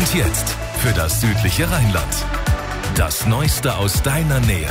Und jetzt für das südliche Rheinland. Das Neueste aus deiner Nähe.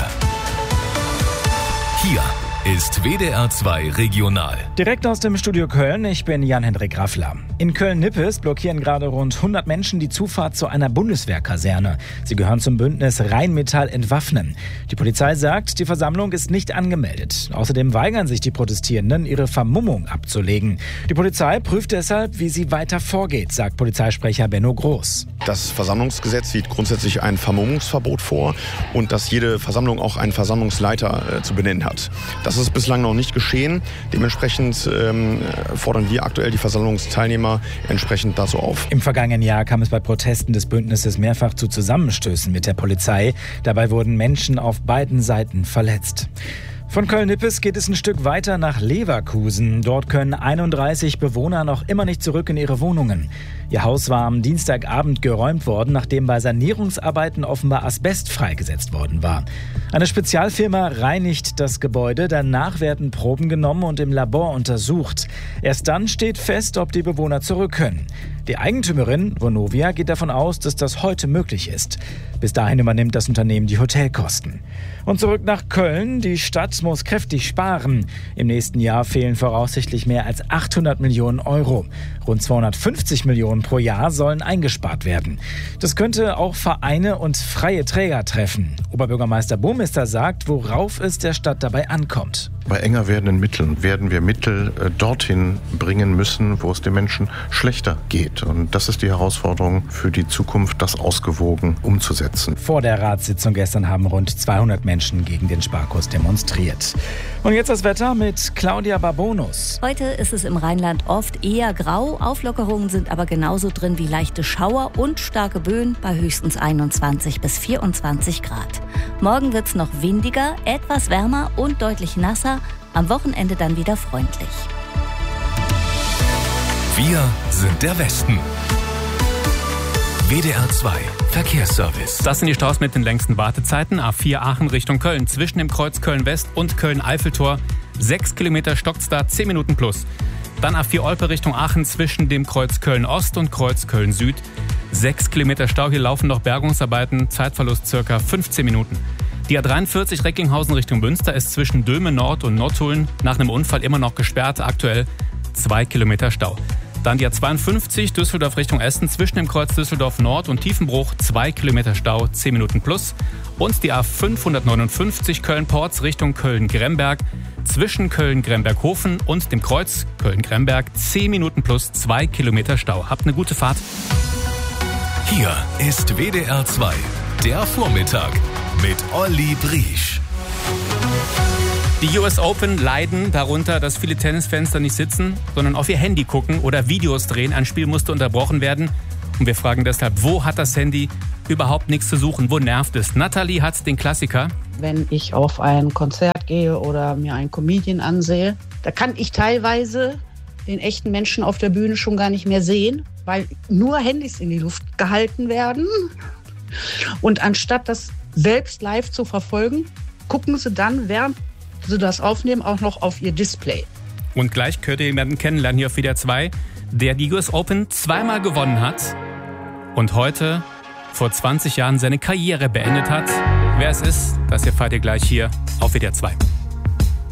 Hier ist WDR 2 Regional. Direkt aus dem Studio Köln, ich bin Jan-Hendrik Raffler. In Köln-Nippes blockieren gerade rund 100 Menschen die Zufahrt zu einer Bundeswehrkaserne. Sie gehören zum Bündnis Rheinmetall entwaffnen. Die Polizei sagt, die Versammlung ist nicht angemeldet. Außerdem weigern sich die Protestierenden, ihre Vermummung abzulegen. Die Polizei prüft deshalb, wie sie weiter vorgeht, sagt Polizeisprecher Benno Groß. Das Versammlungsgesetz sieht grundsätzlich ein Vermummungsverbot vor und dass jede Versammlung auch einen Versammlungsleiter zu benennen hat. Das ist bislang noch nicht geschehen. Dementsprechend fordern wir aktuell die Versammlungsteilnehmer entsprechend dazu auf. Im vergangenen Jahr kam es bei Protesten des Bündnisses mehrfach zu Zusammenstößen mit der Polizei. Dabei wurden Menschen auf beiden Seiten verletzt. Von Köln-Nippes geht es ein Stück weiter nach Leverkusen. Dort können 31 Bewohner noch immer nicht zurück in ihre Wohnungen. Ihr Haus war am Dienstagabend geräumt worden, nachdem bei Sanierungsarbeiten offenbar Asbest freigesetzt worden war. Eine Spezialfirma reinigt das Gebäude, danach werden Proben genommen und im Labor untersucht. Erst dann steht fest, ob die Bewohner zurück können. Die Eigentümerin, Vonovia, geht davon aus, dass das heute möglich ist. Bis dahin übernimmt das Unternehmen die Hotelkosten. Und zurück nach Köln. Die Stadt muss kräftig sparen. Im nächsten Jahr fehlen voraussichtlich mehr als 800 Millionen Euro. Rund 250 Millionen pro Jahr sollen eingespart werden. Das könnte auch Vereine und freie Träger treffen. Oberbürgermeister Burmester sagt, worauf es der Stadt dabei ankommt. Bei enger werdenden Mitteln werden wir Mittel dorthin bringen müssen, wo es den Menschen schlechter geht. Und das ist die Herausforderung für die Zukunft, das ausgewogen umzusetzen. Vor der Ratssitzung gestern haben rund 200 Menschen gegen den Sparkurs demonstriert. Und jetzt das Wetter mit Claudia Barbonus. Heute ist es im Rheinland oft eher grau. Auflockerungen sind aber genauso drin wie leichte Schauer und starke Böen bei höchstens 21 bis 24 Grad. Morgen wird es noch windiger, etwas wärmer und deutlich nasser. Am Wochenende dann wieder freundlich. Wir sind der Westen. WDR 2 Verkehrsservice. Das sind die Staus mit den längsten Wartezeiten. A4 Aachen Richtung Köln. Zwischen dem Kreuz Köln-West und Köln-Eiffeltor. 6 Kilometer stockt's da, 10 Minuten plus. Dann A4 Olpe Richtung Aachen zwischen dem Kreuz Köln-Ost und Kreuz Köln-Süd. 6 Kilometer Stau, hier laufen noch Bergungsarbeiten. Zeitverlust circa 15 Minuten. Die A43 Recklinghausen Richtung Münster ist zwischen Döme Nord und Nottuln nach einem Unfall immer noch gesperrt. Aktuell 2 Kilometer Stau. Dann die A52 Düsseldorf Richtung Essen zwischen dem Kreuz Düsseldorf Nord und Tiefenbruch 2 Kilometer Stau, 10 Minuten plus. Und die A559 Köln-Porz Richtung Köln-Gremberg zwischen Köln-Gremberg-Hofen und dem Kreuz Köln-Gremberg 10 Minuten plus 2 Kilometer Stau. Habt eine gute Fahrt. Hier ist WDR 2, der Vormittag mit Olli Briesch. Die US Open leiden darunter, dass viele Tennisfans da nicht sitzen, sondern auf ihr Handy gucken oder Videos drehen. Ein Spiel musste unterbrochen werden. Und wir fragen deshalb, wo hat das Handy überhaupt nichts zu suchen? Wo nervt es? Nathalie hat den Klassiker. Wenn ich auf ein Konzert gehe oder mir einen Comedian ansehe, da kann ich teilweise den echten Menschen auf der Bühne schon gar nicht mehr sehen, weil nur Handys in die Luft gehalten werden. Und anstatt das selbst live zu verfolgen, gucken sie dann, während sie das aufnehmen, auch noch auf ihr Display. Und gleich könnt ihr jemanden kennenlernen hier auf WDR 2, der die US Open zweimal gewonnen hat und heute vor 20 Jahren seine Karriere beendet hat. Wer es ist, das erfahrt ihr gleich hier auf WDR 2.